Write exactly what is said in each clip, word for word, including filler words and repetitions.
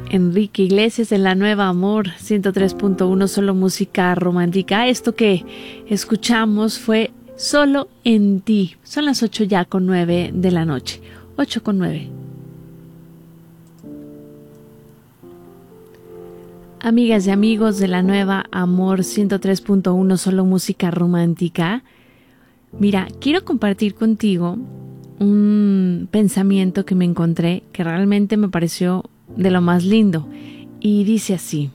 Enrique Iglesias en la Nueva Amor ciento tres punto uno, solo música romántica. Esto que escuchamos fue Solo en ti. Son las ocho ya con nueve de la noche. ocho con nueve. Amigas y amigos de la Nueva Amor ciento tres punto uno, solo música romántica. Mira, quiero compartir contigo un pensamiento que me encontré que realmente me pareció de lo más lindo, y dice así: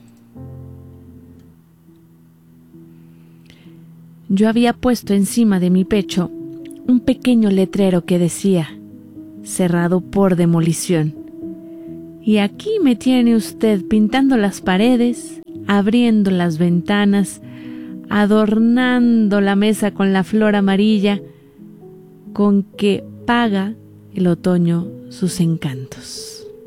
yo había puesto encima de mi pecho un pequeño letrero que decía cerrado por demolición, y aquí me tiene usted pintando las paredes, abriendo las ventanas, adornando la mesa con la flor amarilla con que paga el otoño sus encantos.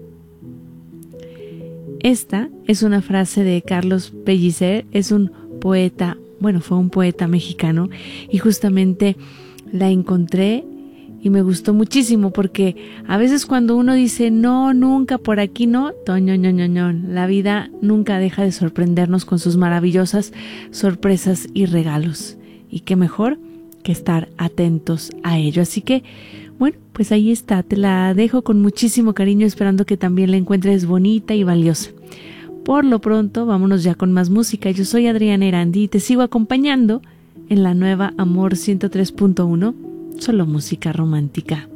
Esta es una frase de Carlos Pellicer, es un poeta, bueno, fue un poeta mexicano, y justamente la encontré y me gustó muchísimo, porque a veces cuando uno dice no, nunca, por aquí no, toño, ño, ño, ño, la vida nunca deja de sorprendernos con sus maravillosas sorpresas y regalos, y qué mejor que estar atentos a ello. Así que, bueno, pues ahí está, te la dejo con muchísimo cariño, esperando que también la encuentres bonita y valiosa. Por lo pronto, vámonos ya con más música. Yo soy Adriana Erandi y te sigo acompañando en la Nueva Amor ciento tres punto uno, solo música romántica.